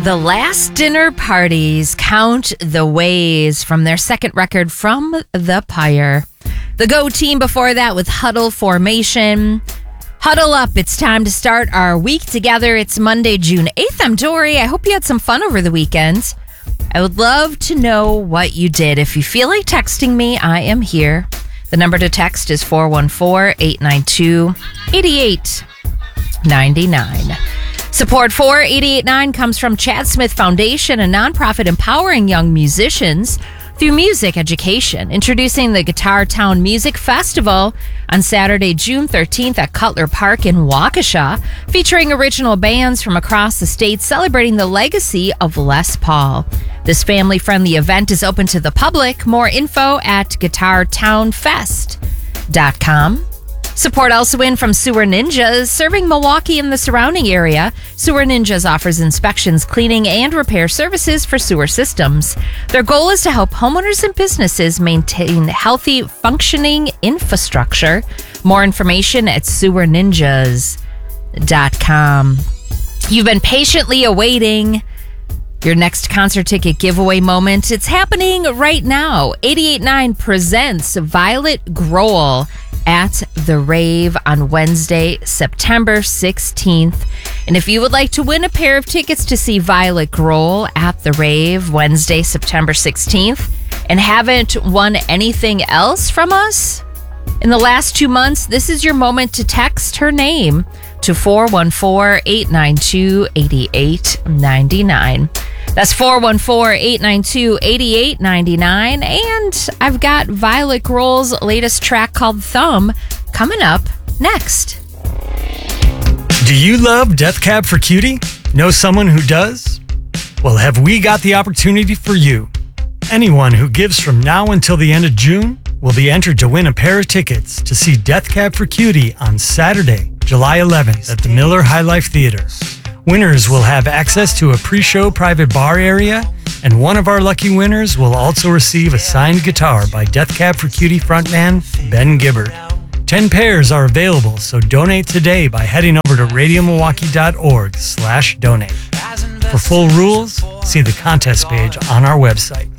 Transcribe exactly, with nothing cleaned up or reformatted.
The Last Dinner Parties, Count the Ways, from their second record, From the Pyre. The Go Team before that with Huddle Formation. Huddle up. It's time to start our week together. It's Monday, June eighth. I'm Dory. I hope you had some fun over the weekend. I would love to know what you did. If you feel like texting me, I am here. The number to text is four one four, eight nine two, eight eight nine nine. Support for eight eight nine comes from Chad Smith Foundation, a nonprofit empowering young musicians through music education. Introducing the Guitar Town Music Festival on Saturday, June thirteenth at Cutler Park in Waukesha, featuring original bands from across the state celebrating the legacy of Les Paul. This family-friendly event is open to the public. More info at guitar town fest dot com. Support also in from Sewer Ninjas, serving Milwaukee and the surrounding area. Sewer Ninjas offers inspections, cleaning, and repair services for sewer systems. Their goal is to help homeowners and businesses maintain healthy, functioning infrastructure. More information at sewer ninjas dot com. You've been patiently awaiting your next concert ticket giveaway moment. It's happening right now. eight eight nine presents Violet Grohl at the Rave on Wednesday, September sixteenth. And if you would like to win a pair of tickets to see Violet Grohl at the Rave Wednesday, September sixteenth, and haven't won anything else from us in the last two months, this is your moment to text her name to four one four, eight nine two, eight eight nine nine. That's four one four, eight nine two, eight eight nine nine. And I've got Violet Grohl's latest track called Thumb coming up next. Do you love Death Cab for Cutie? Know someone who does? Well, have we got the opportunity for you? Anyone who gives from now until the end of June will be entered to win a pair of tickets to see Death Cab for Cutie on Saturday, July eleventh at the Miller High Life Theater. Winners will have access to a pre-show private bar area, and one of our lucky winners will also receive a signed guitar by Death Cab for Cutie frontman Ben Gibbard. Ten pairs are available, so donate today by heading over to radio milwaukee dot org slash donate. For full rules, see the contest page on our website.